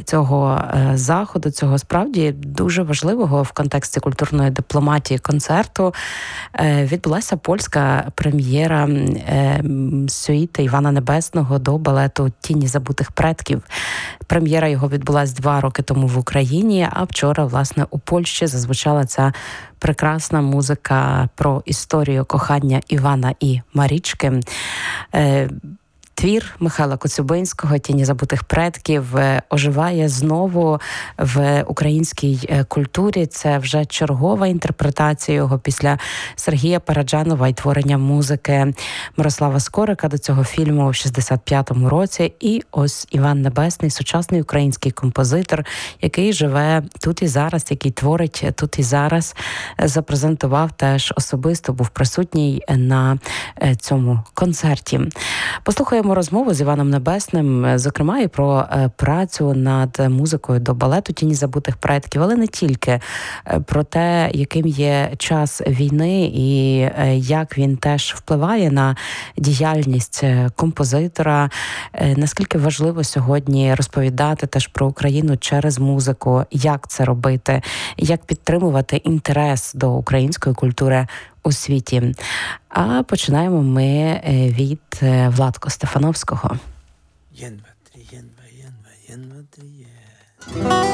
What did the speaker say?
цього заходу, цього справді дуже важливого в контексті культурної дипломатії концерту, відбулася польська прем'єра сюїти Івана Небесного до балету «Тіні забутих предків». Прем'єра його відбулась 2 роки тому в Україні, а вчора, власне, у Польщі зазвучала ця прекрасна музика про історію кохання Івана і Марічки. Твір Михайла Коцюбинського «Тіні забутих предків» оживає знову в українській культурі. Це вже чергова інтерпретація його після Сергія Параджанова і творення музики Мирослава Скорика до цього фільму в 65-му році. І ось Іван Небесний, сучасний український композитор, який живе тут і зараз, який творить тут і зараз, запрезентував теж особисто, був присутній на цьому концерті. Послухаємо розмову з Іваном Небесним, зокрема і про працю над музикою до балету «Тіні забутих предків», але не тільки, про те, яким є час війни і як він теж впливає на діяльність композитора, наскільки важливо сьогодні розповідати теж про Україну через музику, як це робити, як підтримувати інтерес до української культури у світі. А починаємо ми від Владко Стефановського.